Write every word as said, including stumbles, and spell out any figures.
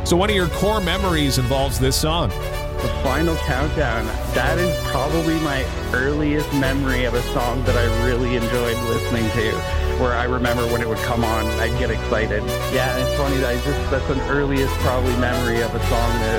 So one of your core memories involves this song. The Final Countdown, that is probably my earliest memory of a song that I really enjoyed listening to, where I remember when it would come on, I'd get excited. Yeah, and it's funny that I just, that's an earliest probably memory of a song that